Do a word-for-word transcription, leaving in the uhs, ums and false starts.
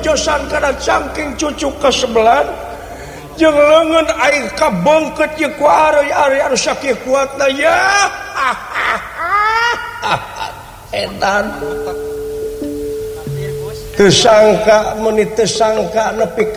jojosan karena cangking cucu ke sebelah jeung leungeun aing kabengket jeung ku ari-ari anu sakieu kuatna ya edan teu sangka meuni teu sangka nepi